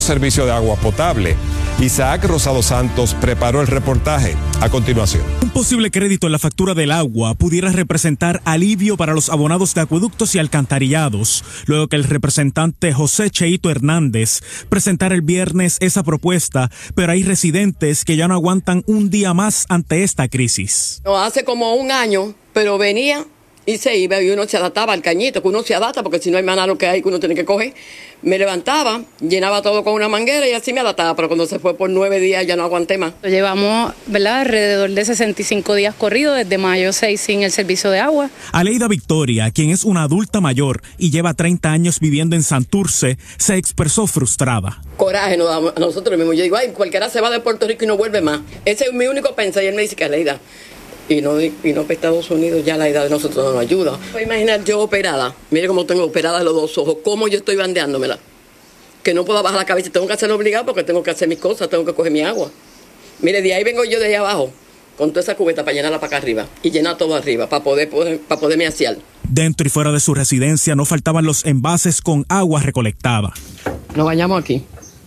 servicio de agua potable. Isaac Rosado Santos preparó el reportaje. A continuación. Un posible crédito en la factura del agua pudiera representar alivio para los abonados de acueductos y alcantarillados, luego que el representante José Cheito Hernández presentara el viernes esa propuesta, pero hay residentes que ya no aguantan un día más ante esta crisis. No, hace como un año, pero venía y se iba y uno se adaptaba al cañito, que uno se adapta porque si no hay más nada lo que hay que uno tiene que coger. Me levantaba, llenaba todo con una manguera y así me adaptaba, pero cuando se fue por 9 días ya no aguanté más. Llevamos, ¿verdad?, alrededor de 65 días corridos desde mayo 6 sin el servicio de agua. Aleida Victoria, quien es una adulta mayor y lleva 30 años viviendo en Santurce, se expresó frustrada. Coraje nos da a nosotros mismos. Yo digo, ay, cualquiera se va de Puerto Rico y no vuelve más. Ese es mi único pensar. Y él me dice que Aleida, y no para Estados Unidos, ya la edad de nosotros no nos ayuda. Puedo imaginar yo operada, mire cómo tengo operada los dos ojos, cómo yo estoy bandeándomela, que no puedo bajar la cabeza, tengo que hacerlo obligado porque tengo que hacer mis cosas, tengo que coger mi agua. Mire, de ahí vengo yo de ahí abajo, con toda esa cubeta para llenarla para acá arriba, y llenar todo arriba, para poderme asear. Dentro y fuera de su residencia no faltaban los envases con agua recolectada. Nos bañamos aquí.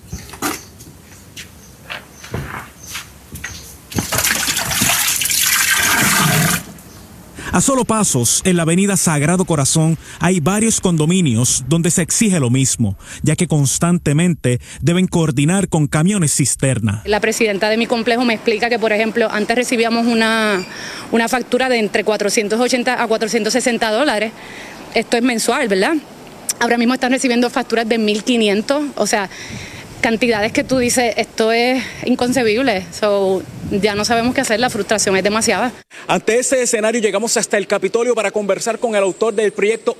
A solo pasos, en la avenida Sagrado Corazón, hay varios condominios donde se exige lo mismo, ya que constantemente deben coordinar con camiones cisterna. La presidenta de mi complejo me explica que, por ejemplo, antes recibíamos una factura de entre $480 a $460. Esto es mensual, ¿verdad? Ahora mismo están recibiendo facturas de $1,500, o sea, cantidades que tú dices, esto es inconcebible. Ya no sabemos qué hacer, la frustración es demasiada. Ante ese escenario llegamos hasta el Capitolio para conversar con el autor del proyecto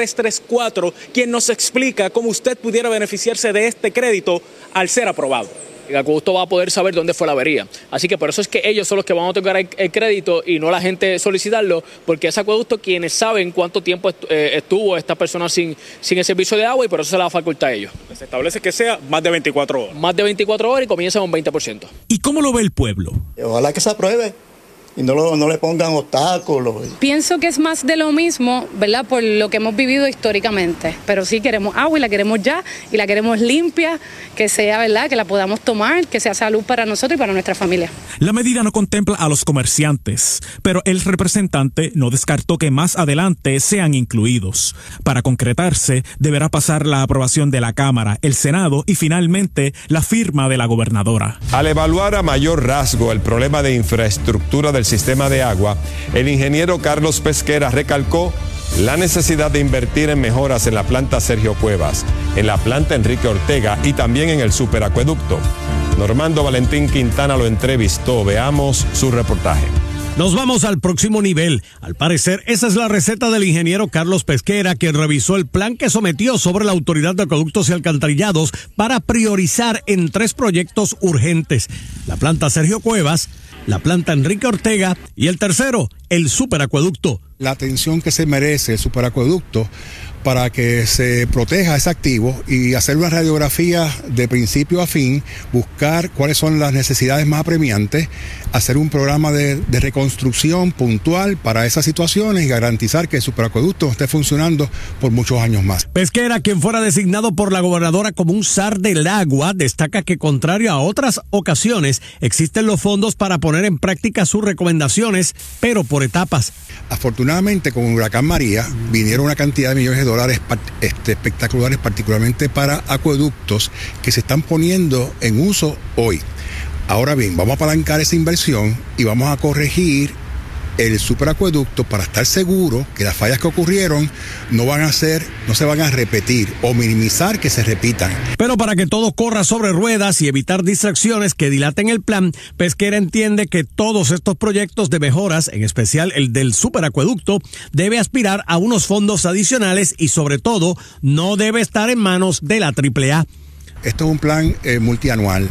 1334, quien nos explica cómo usted pudiera beneficiarse de este crédito al ser aprobado. El acueducto va a poder saber dónde fue la avería. Así que por eso es que ellos son los que van a otorgar el crédito y no la gente solicitarlo, porque ese acueducto quienes saben cuánto tiempo estuvo esta persona sin el servicio de agua y por eso se la facultad a ellos. Se establece que sea más de 24 horas. Más de 24 horas y comienza con 20%. ¿Y cómo lo ve el pueblo? Ojalá que se apruebe y no le pongan obstáculos. Pienso que es más de lo mismo, ¿verdad?, por lo que hemos vivido históricamente. Pero sí queremos agua y la queremos ya, y la queremos limpia, que sea, ¿verdad?, que la podamos tomar, que sea salud para nosotros y para nuestra familia. La medida no contempla a los comerciantes, pero el representante no descartó que más adelante sean incluidos. Para concretarse, deberá pasar la aprobación de la Cámara, el Senado y finalmente la firma de la gobernadora. Al evaluar a mayor rasgo el problema de infraestructura del sistema de agua, el ingeniero Carlos Pesquera recalcó la necesidad de invertir en mejoras en la planta Sergio Cuevas, en la planta Enrique Ortega y también en el superacueducto. Normando Valentín Quintana lo entrevistó. Veamos su reportaje. Nos vamos al próximo nivel. Al parecer, esa es la receta del ingeniero Carlos Pesquera, quien revisó el plan que sometió sobre la Autoridad de Acueductos y Alcantarillados para priorizar en 3 proyectos urgentes: la planta Sergio Cuevas, la planta Enrique Ortega y el tercero, el superacueducto. La atención que se merece el superacueducto para que se proteja ese activo y hacer una radiografía de principio a fin, buscar cuáles son las necesidades más apremiantes, hacer un programa de reconstrucción puntual para esas situaciones y garantizar que el superacueducto esté funcionando por muchos años más. Pesquera, quien fuera designado por la gobernadora como un zar del agua, destaca que contrario a otras ocasiones, existen los fondos para poner en práctica sus recomendaciones, pero por etapas. Afortunadamente, con el huracán María, vinieron una cantidad de millones de dólares espectaculares, particularmente para acueductos, que se están poniendo en uso hoy. Ahora bien, vamos a apalancar esa inversión y vamos a corregir el superacueducto para estar seguro que las fallas que ocurrieron no se van a repetir o minimizar que se repitan. Pero para que todo corra sobre ruedas y evitar distracciones que dilaten el plan, Pesquera entiende que todos estos proyectos de mejoras, en especial el del superacueducto, debe aspirar a unos fondos adicionales y sobre todo no debe estar en manos de la AAA. Esto es un plan multianual.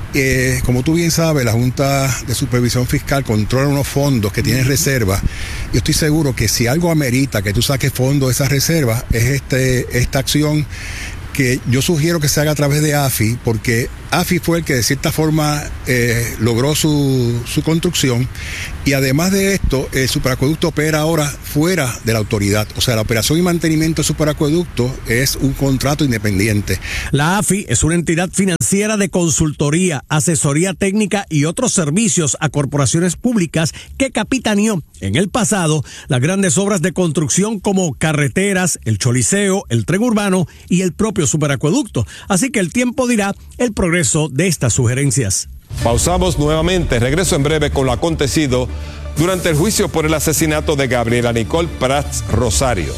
Como tú bien sabes, la Junta de Supervisión Fiscal controla unos fondos que tienen reservas. Yo estoy seguro que si algo amerita que tú saques fondos de esas reservas, es esta acción que yo sugiero que se haga a través de AFI, porque AFI fue el que de cierta forma logró su construcción, y además de esto, el superacueducto opera ahora fuera de la autoridad. O sea, la operación y mantenimiento del superacueducto es un contrato independiente. La AFI es una entidad financiera de consultoría, asesoría técnica y otros servicios a corporaciones públicas que capitaneó en el pasado las grandes obras de construcción como carreteras, el Choliseo, el tren urbano y el propio superacueducto. Así que el tiempo dirá el progreso de estas sugerencias. Pausamos nuevamente. Regreso en breve con lo acontecido durante el juicio por el asesinato de Gabriela Nicole Prats Rosario.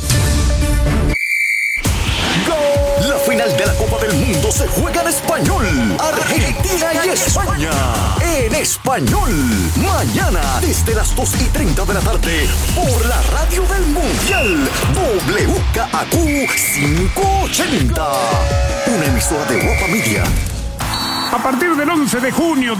La final de la Copa del Mundo se juega en español. Argentina y España. En español. Mañana, desde las 2:30 de la tarde, por la radio del Mundial. WKAQ 580. Una emisora de Guapa Media. A partir del 11 de junio,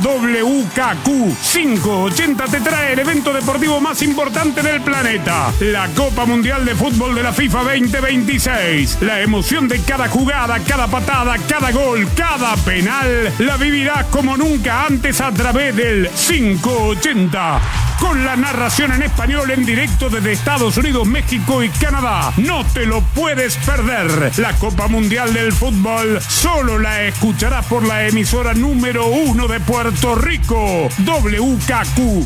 WKQ 580 te trae el evento deportivo más importante del planeta, la Copa Mundial de Fútbol de la FIFA 2026. La emoción de cada jugada, cada patada, cada gol, cada penal, la vivirás como nunca antes a través del 580. Con la narración en español en directo desde Estados Unidos, México y Canadá. No te lo puedes perder. La Copa Mundial del Fútbol solo la escucharás por la emisora número 1 de Puerto Rico, WKQ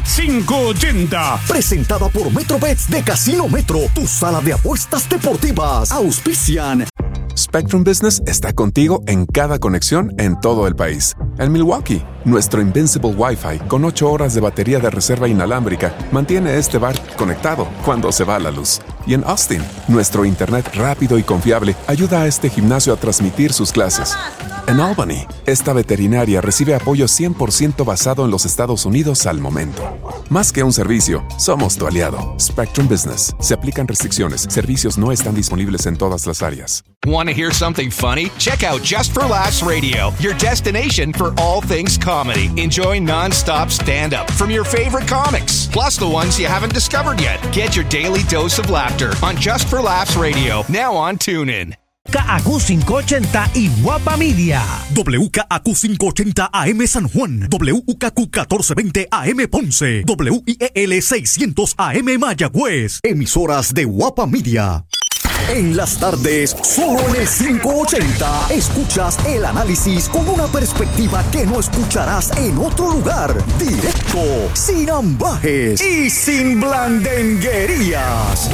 580. Presentada por MetroBets de Casino Metro, tu sala de apuestas deportivas. Auspician. Spectrum Business está contigo en cada conexión en todo el país. En Milwaukee, nuestro Invincible Wi-Fi con 8 horas de batería de reserva inalámbrica mantiene este bar conectado cuando se va la luz. Y en Austin, nuestro internet rápido y confiable ayuda a este gimnasio a transmitir sus clases. En Albany, esta veterinaria recibe apoyo 100% basado en los Estados Unidos al momento. Más que un servicio, somos tu aliado. Spectrum Business. Se aplican restricciones. Servicios no están disponibles en todas las áreas. Want to hear something funny? Check out Just for Laughs Radio, your destination for all things comedy. Enjoy non-stop stand-up from your favorite comics, plus the ones you haven't discovered yet. Get your daily dose of laughter on Just for Laughs Radio, now on TuneIn. WKAQ 580 y Guapa Media. WKAQ 580 AM San Juan. WKAQ 1420 AM Ponce. WIEL 600 AM Mayagüez. Emisoras de Guapa Media. En las tardes, solo en el 580, escuchas el análisis con una perspectiva que no escucharás en otro lugar. Directo, sin ambajes y sin blandenguerías.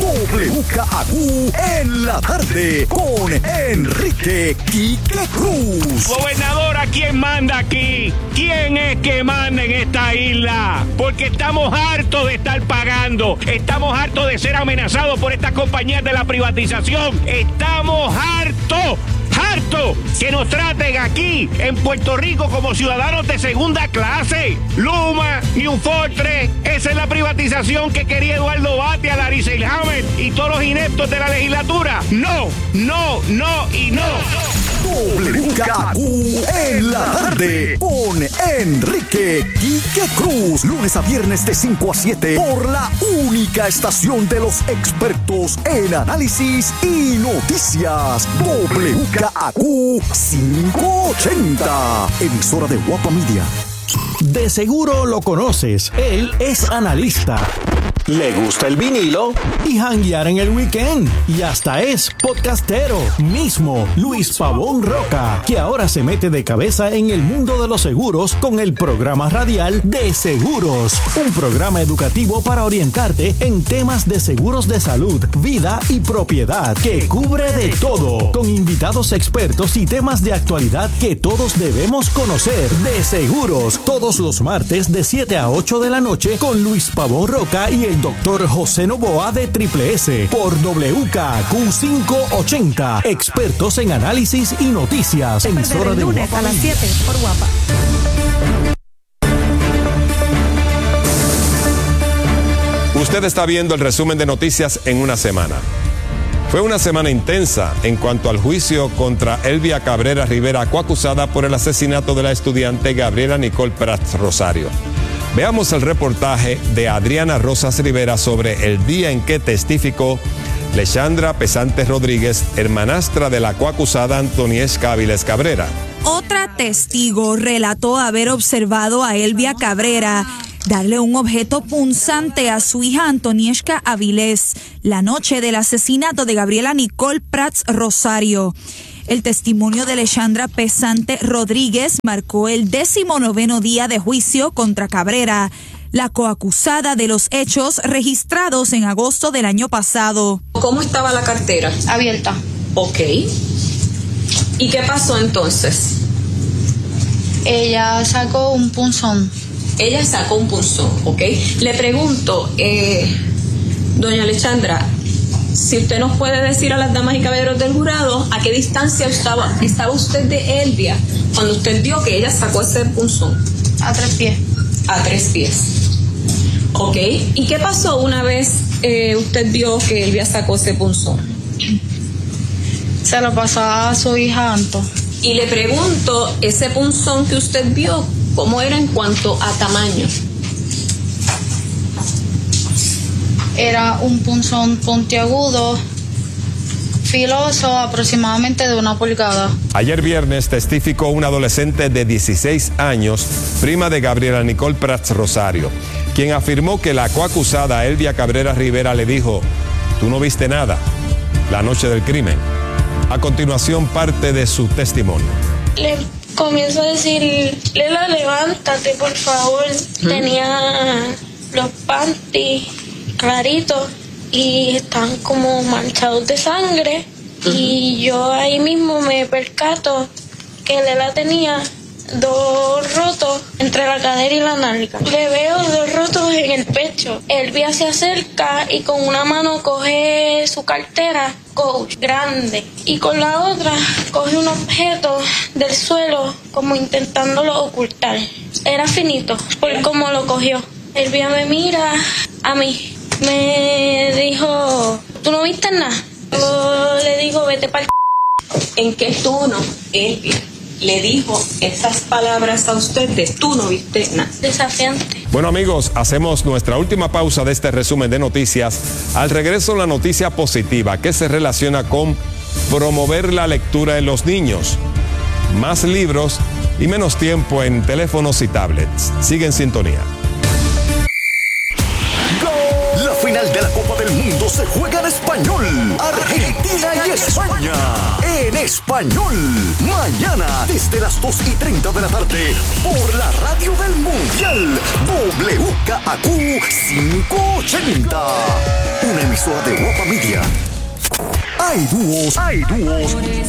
WKAQ en la tarde con Enrique Quique Cruz. Gobernadora, ¿quién manda aquí? ¿Quién es que manda en esta isla? Porque estamos hartos de estar pagando. Estamos hartos de ser amenazados por estas compañías de la privatización. Estamos hartos que nos traten aquí en Puerto Rico como ciudadanos de segunda clase. Luma, New Fortress, esa es la privatización que quería Eduardo Batia, Larry Selhammer y todos los ineptos de la legislatura. No y no. WKAQ en la tarde con Enrique Quique Cruz. Lunes a viernes de 5 a 7 por la única estación de los expertos en análisis y noticias. WKAQ 580, emisora de Guapa Media. De seguro lo conoces. Él es analista. Le gusta el vinilo y janguear en el weekend. Y hasta es podcastero. Mismo Luis Pavón Roca, que ahora se mete de cabeza en el mundo de los seguros con el programa radial De Seguros. Un programa educativo para orientarte en temas de seguros de salud, vida y propiedad, que cubre de todo. Con invitados expertos y temas de actualidad que todos debemos conocer. De Seguros, todos los martes de 7 a 8 de la noche con Luis Pavón Roca y el doctor José Novoa de Triple S por WKAQ 580. Expertos en análisis y noticias. Emisora de lunes a las 7 por Guapa. Usted está viendo el resumen de noticias en una semana. Fue una semana intensa en cuanto al juicio contra Elvia Cabrera Rivera, coacusada por el asesinato de la estudiante Gabriela Nicole Prats Rosario. Veamos el reportaje de Adriana Rosas Rivera sobre el día en que testificó Leshandra Pesante Rodríguez, hermanastra de la coacusada Antonieshka Avilés Cabrera. Otra testigo relató haber observado a Elvia Cabrera darle un objeto punzante a su hija Antonieshka Avilés la noche del asesinato de Gabriela Nicole Prats Rosario. El testimonio de Leshandra Pesante Rodríguez marcó el 19º día de juicio contra Cabrera, la coacusada de los hechos registrados en agosto del año pasado. ¿Cómo estaba la cartera? Abierta. Ok. ¿Y qué pasó entonces? Ella sacó un punzón. Ella sacó un punzón, ok. Le pregunto, doña Leshandra, si usted nos puede decir a las damas y caballeros del jurado a qué distancia estaba usted de Elvia cuando usted vio que ella sacó ese punzón. A 3 pies. A 3 pies. Ok. ¿Y qué pasó una vez usted vio que Elvia sacó ese punzón? Se lo pasó a su hija Anto. Y le pregunto, ese punzón que usted vio, ¿cómo era en cuanto a tamaño? Era un punzón puntiagudo, filoso, aproximadamente de 1 pulgada. Ayer viernes testificó una adolescente de 16 años, prima de Gabriela Nicole Prats Rosario, quien afirmó que la coacusada Elvia Cabrera Rivera le dijo: "Tú no viste nada la noche del crimen". A continuación, parte de su testimonio. Le comienzo a decir: Lela, levántate, por favor. Tenía los panties claritos y están como manchados de sangre. Y yo ahí mismo me percato que Lela tenía 2 rotos entre la cadera y la nalga. Le veo 2 rotos en el pecho. Elvia se acerca y con una mano coge su cartera Coach grande y con la otra coge un objeto del suelo como intentándolo ocultar. Era finito por cómo lo cogió. Elvia me mira a mí, me dijo: "¿Tú no viste nada?". Yo le digo: "Vete pa'l". ¿En qué tono Elvia le dijo esas palabras a usted de "tú no viste nada"? Desafiante. Bueno, amigos, hacemos nuestra última pausa de este resumen de noticias. Al regreso, la noticia positiva que se relaciona con promover la lectura en los niños. Más libros y menos tiempo en teléfonos y tablets. Sigue en sintonía. La final de la Copa del Mundo se juega en español. Argentina y España. En español. Mañana desde las 2:30 de la tarde por la radio del Mundial. WKAQ 580. Una emisora de Guapa Media. Hay dúos